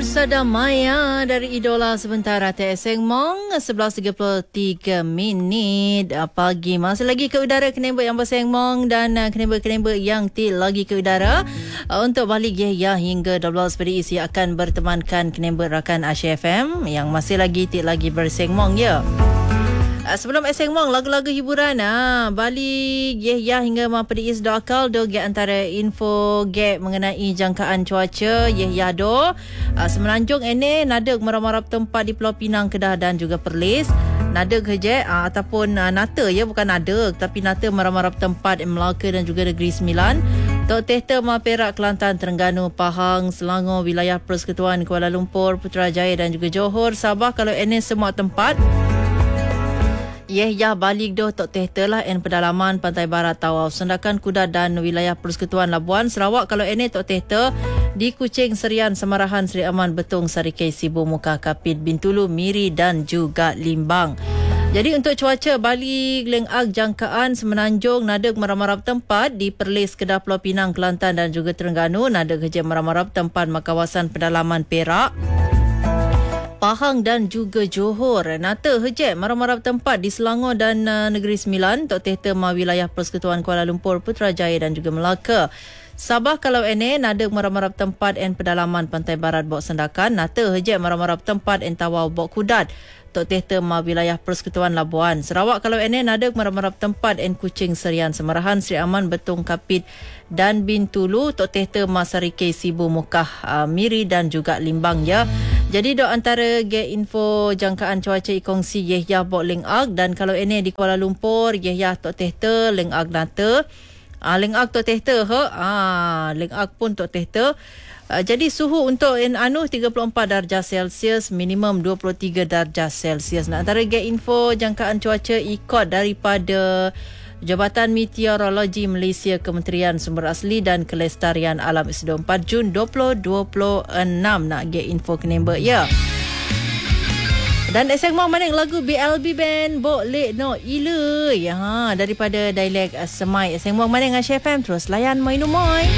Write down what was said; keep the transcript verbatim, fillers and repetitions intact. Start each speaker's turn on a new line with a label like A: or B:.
A: Sada Maya dari Idola sementara T S Seng Mong sebelas tiga puluh tiga minit pagi. Masih lagi ke udara Kenembek yang berseng Mong dan Kenembek-Kenembek yang til lagi ke udara. Untuk balik ya hingga dua belas pagi isi akan bertemankan Kenembek rakan Asia F M yang masih lagi til lagi berseng Mong ya. Sebelum Eseng Mong, lagu-lagu hiburan ah, Bali Yeh Ya hingga Mapedi Is Do Akal Do Gek antara info Gek mengenai jangkaan cuaca Yeh Ya Do uh, Semenanjung ini Nadeg marap-marap tempat di Pulau Pinang, Kedah dan juga Perlis. Nadeg je uh, ataupun uh, Nata ya, bukan Nadeg tapi Nata marap-marap tempat di Melaka dan juga Negeri Sembilan. Tok Tehta Perak, Kelantan, Terengganu, Pahang, Selangor, wilayah Persekutuan Kuala Lumpur, Putrajaya dan juga Johor, Sabah. Kalau ini semua tempat Yeh Ya balik doh Tok Tehta lah en pedalaman pantai barat Tawau, Sendakan Kuda dan wilayah Persekutuan Labuan Sarawak. Kalau ini Tok Tehta di Kuching, Serian, Semarahan, Seri Aman, Betung, Sarikei, Sibu Muka, Kapit, Bintulu, Miri dan juga Limbang. Jadi untuk cuaca Bali Lengak jangkaan Semenanjung nadeg marap-marap tempat di Perlis, Kedah, Pulau Pinang, Kelantan dan juga Terengganu. Nadeg je marap-marap tempat kawasan pedalaman Perak, Pahang dan juga Johor. Nata hejek marap-marap tempat di Selangor dan uh, Negeri Sembilan. Tok Tehta ma wilayah Persekutuan Kuala Lumpur, Putrajaya dan juga Melaka. Sabah kalau ini nadeg marap-marap tempat en pedalaman pantai barat Bok Sendakan. Nata hejek marap-marap tempat en Tawau Bok Kudat. Tok Tehta ma wilayah Persekutuan Labuan. Sarawak kalau ini nadeg marap-marap tempat en Kuching, Serian, Semarahan, Seri Aman, Betung, Kapit dan Bintulu. Tok Tehta ma Sarikei, Sibu Mukah, uh, Miri dan juga Limbang ya. Jadi dok antara ge info jangkaan cuaca ikongsi Yeh Ya Bok Lengak. Dan kalau ini di Kuala Lumpur Yeh Ya Tok Tehta Lengak Nata. Ah Lengak Tok Tehta he. Ah Lengak pun Tok Tehta. Uh, jadi suhu untuk in anu tiga puluh empat darjah Celsius, minimum dua puluh tiga darjah Celsius. Nah, antara ge info jangkaan cuaca ikut daripada Jabatan Meteorologi Malaysia, Kementerian Sumber Asli dan Kelestarian Alam dua puluh empat Jun dua ribu dua puluh enam. Nak get info Kenembek ya. Dan eseng mau maning lagu B L B Band Bok Lek No Ila ya, daripada dialek Semai. Eseng mau maning Asia F M terus layan Moinu Moi.